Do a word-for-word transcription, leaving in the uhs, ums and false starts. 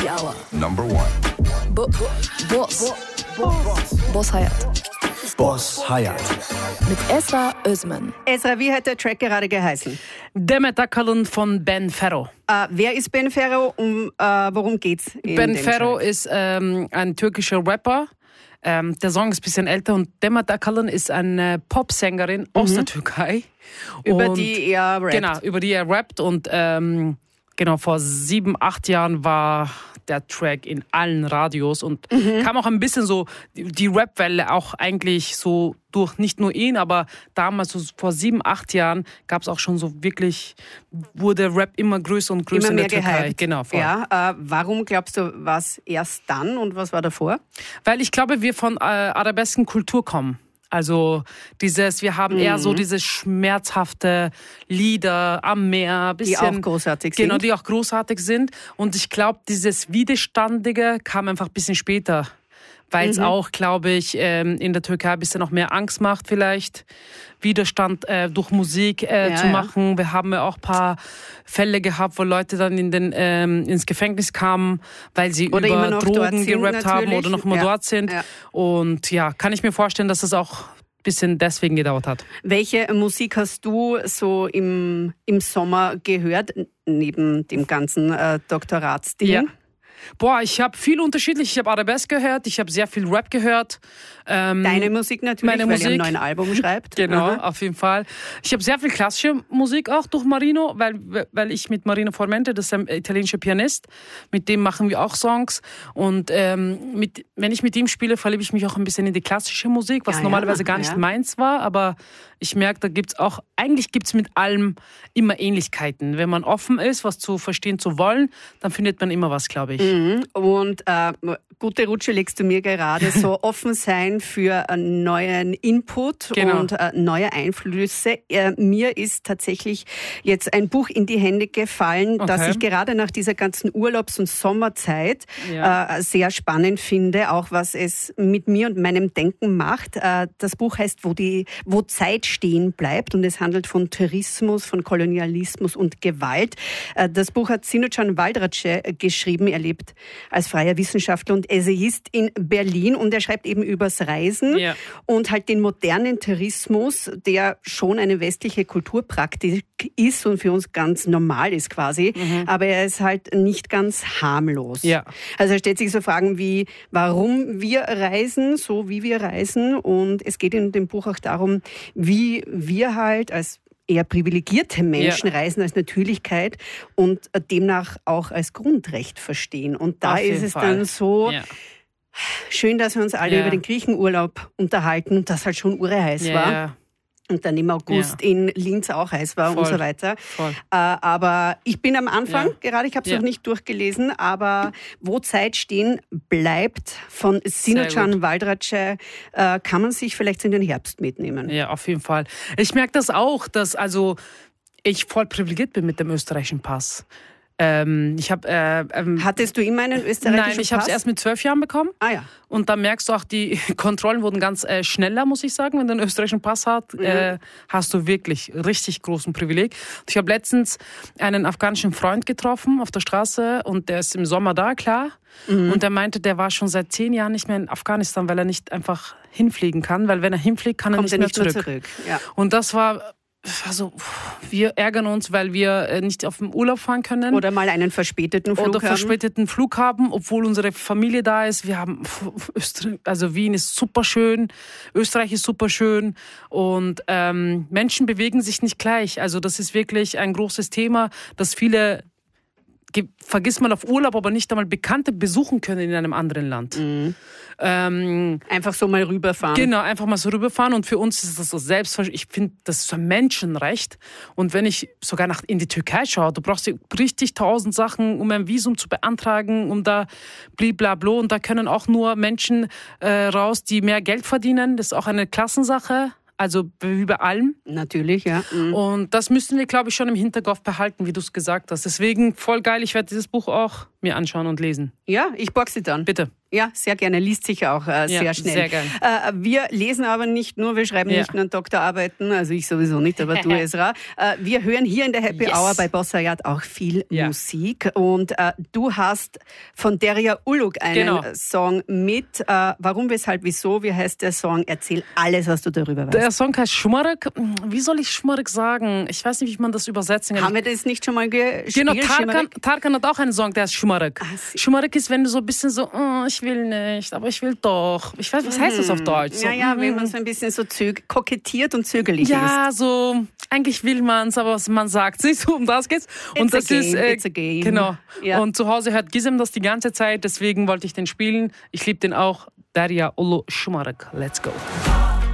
Happy Hour. Number one. Bo- Boss. Boss Hayat. Boss Hayat. Mit Esra Özmen. Esra, wie hat der Track gerade geheißen? Demet Akalın von Ben Fero. Äh, wer ist Ben Fero und äh, worum geht's? In Ben dem Fero Track? ist ähm, ein türkischer Rapper. Ähm, der Song ist ein bisschen älter und Demet Akalın ist eine Popsängerin mhm. aus der Türkei. Über und, die er rappt. Genau, über die er rappt. Und ähm, genau, vor sieben, acht Jahren war der Track in allen Radios und mhm. kam auch ein bisschen so die, die Rap-Welle auch eigentlich so durch nicht nur ihn, aber damals so vor sieben, acht Jahren gab es auch schon so wirklich, wurde Rap immer größer und größer immer mehr in der Türkei. gehypt. Genau, voll. Ja, äh, warum glaubst du, was erst dann und was war davor? Weil ich glaube, wir von äh, arabesken Kultur kommen. Also dieses, wir haben mhm. eher so diese schmerzhafte Lieder am Meer, bisschen, die auch großartig sind. Genau, die auch großartig sind. Und ich glaube, dieses Widerstandige kam einfach ein bisschen später. Weil es mhm. auch, glaube ich, in der Türkei ein bisschen noch mehr Angst macht vielleicht, Widerstand äh, durch Musik äh, ja, zu machen. Ja. Wir haben ja auch ein paar Fälle gehabt, wo Leute dann in den, ähm, ins Gefängnis kamen, weil sie oder über Drogen sind, gerappt natürlich. haben oder noch mal ja. dort sind. Ja. Und ja, kann ich mir vorstellen, dass das auch ein bisschen deswegen gedauert hat. Welche Musik hast du so im, im Sommer gehört, neben dem ganzen äh, Doktoratsding? Ja. Boah, ich habe viel unterschiedlich. Ich habe Arabesk gehört, ich habe sehr viel Rap gehört. Ähm, Deine Musik natürlich, meine weil Musik. ihr ein neues Album schreibt. Genau, Aha. auf jeden Fall. Ich habe sehr viel klassische Musik auch durch Marino, weil, weil ich mit Marino Formente, das ist ein italienischer Pianist, mit dem machen wir auch Songs. Und ähm, mit, wenn ich mit ihm spiele, verliebe ich mich auch ein bisschen in die klassische Musik, was ja, normalerweise ja, gar nicht ja. meins war. Aber ich merke, da gibt's auch, eigentlich gibt's mit allem immer Ähnlichkeiten. Wenn man offen ist, was zu verstehen zu wollen, dann findet man immer was, glaube ich. Mhm. Und äh, gute Rutsche legst du mir gerade, so offen sein für einen neuen Input genau. und äh, neue Einflüsse. Äh, mir ist tatsächlich jetzt ein Buch in die Hände gefallen, okay. das ich gerade nach dieser ganzen Urlaubs- und Sommerzeit ja. äh, sehr spannend finde, auch was es mit mir und meinem Denken macht. Äh, das Buch heißt, wo, die, wo Zeit stehen bleibt, und es handelt von Tourismus, von Kolonialismus und Gewalt. Äh, das Buch hat Sinucan Valdrace geschrieben. Er lebt als freier Wissenschaftler und Essayist in Berlin, und er schreibt eben übers Reisen ja. und halt den modernen Tourismus, der schon eine westliche Kulturpraktik ist und für uns ganz normal ist quasi, mhm. aber er ist halt nicht ganz harmlos. Ja. Also er stellt sich so Fragen wie, warum wir reisen, so wie wir reisen, und es geht in dem Buch auch darum, wie wir halt als eher privilegierte Menschen ja. reisen als Natürlichkeit und demnach auch als Grundrecht verstehen. Und da Auf ist es Fall. dann so ja. schön, dass wir uns alle ja. über den Griechenurlaub unterhalten und das halt schon urheiß ja. war. Ja. Und dann im August ja. in Linz auch heiß war. Voll. Und so weiter. Voll. Äh, aber ich bin am Anfang, ja. gerade, ich habe es ja. noch nicht durchgelesen, aber wo Zeit stehen bleibt von Sinucan Valdrace, äh, kann man sich vielleicht in den Herbst mitnehmen. Ja, auf jeden Fall. Ich merke das auch, dass also ich voll privilegiert bin mit dem österreichischen Pass. Ähm, ich hab, äh, ähm, Hattest du immer einen österreichischen Pass? Nein, ich habe es erst mit zwölf Jahren bekommen. Ah ja. Und dann merkst du auch, die Kontrollen wurden ganz äh, schneller, muss ich sagen, wenn du einen österreichischen Pass hast. Mhm. Äh, hast du wirklich richtig großen Privileg. Ich habe letztens einen afghanischen Freund getroffen auf der Straße, und der ist im Sommer da, klar. Mhm. Und der meinte, der war schon seit zehn Jahren nicht mehr in Afghanistan, weil er nicht einfach hinfliegen kann. Weil wenn er hinfliegt, kann er Kommt nicht, er nicht mehr mehr zurück. zurück. Ja. Und das war... Also, wir ärgern uns, weil wir nicht auf den Urlaub fahren können. Oder mal einen verspäteten Flug Oder haben. verspäteten Flug haben, obwohl unsere Familie da ist. Wir haben, also Wien ist super schön, Österreich ist super schön, und ähm, Menschen bewegen sich nicht gleich. Also das ist wirklich ein großes Thema, dass viele, vergisst man auf Urlaub, aber nicht einmal Bekannte besuchen können in einem anderen Land. Mhm. Ähm, einfach so mal rüberfahren. Genau, einfach mal so rüberfahren, und für uns ist das so selbstverständlich. Ich finde, das ist ein Menschenrecht, und wenn ich sogar nach in die Türkei schaue, du brauchst richtig tausend Sachen, um ein Visum zu beantragen, um da bliblablo, und da können auch nur Menschen äh, raus, die mehr Geld verdienen. Das ist auch eine Klassensache. Also wie bei allem. Natürlich, ja. Mhm. Und das müssen wir, glaube ich, schon im Hinterkopf behalten, wie du es gesagt hast. Deswegen voll geil, ich werde dieses Buch auch mir anschauen und lesen. Ja, ich boxe dann. Bitte. Ja, sehr gerne. Liest sich auch äh, sehr Ja, schnell. sehr gern. Äh, wir lesen aber nicht nur, wir schreiben Ja. nicht nur Doktorarbeiten, also ich sowieso nicht, aber du, Esra. Äh, wir hören hier in der Happy Yes. Hour bei Boss Hayat auch viel Ja. Musik. Und äh, du hast von Derya Uluk einen Genau. Song mit. Äh, warum, weshalb, wieso? Wie heißt der Song? Erzähl alles, was du darüber weißt. Der Song heißt Shumarek. Wie soll ich Shumarek sagen? Ich weiß nicht, wie man das übersetzen kann. Haben wir das nicht schon mal gespielt? Genau, Tarkan, Shimarek? Tarkan hat auch einen Song, der heißt Shumarek. Ah, sie- Shumarek ist, wenn du so ein bisschen so, oh, ich will nicht, aber ich will doch. Ich weiß, was heißt das auf Deutsch? So, Ja, ja, wenn mm, man so ein bisschen so zög- kokettiert und zögerlich ja, ist. so, eigentlich will man es, aber man sagt nicht, so um das geht's. Und It's das a ist, game, äh, it's a game. genau. Ja. Und zu Hause hört Gizem das die ganze Zeit, deswegen wollte ich den spielen. Ich liebe den auch. Derya Uluk Shumarek. Let's go.